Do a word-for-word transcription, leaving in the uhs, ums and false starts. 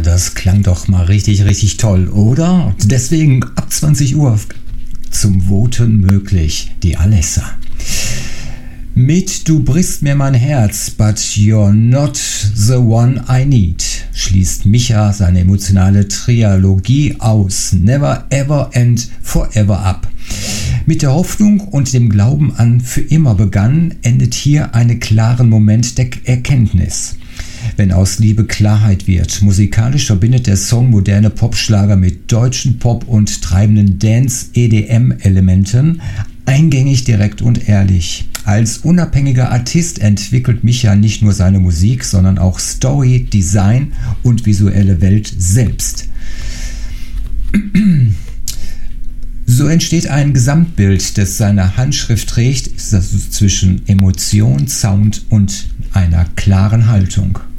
das klang doch mal richtig, richtig toll, oder? Deswegen ab zwanzig Uhr zum Voten möglich, die Alessa. Mit Du brichst mir mein Herz, but you're not the one I need, schließt Micha seine emotionale Trilogie aus Never Ever and Forever ab. Mit der Hoffnung und dem Glauben an für immer begann, endet hier einen klaren Moment der Erkenntnis. Wenn aus Liebe Klarheit wird, musikalisch verbindet der Song moderne Popschlager mit deutschen Pop und treibenden Dance-E D M-Elementen, eingängig, direkt und ehrlich. Als unabhängiger Artist entwickelt Micha nicht nur seine Musik, sondern auch Story, Design und visuelle Welt selbst. So entsteht ein Gesamtbild, das seine Handschrift trägt, das zwischen Emotion, Sound und einer klaren Haltung.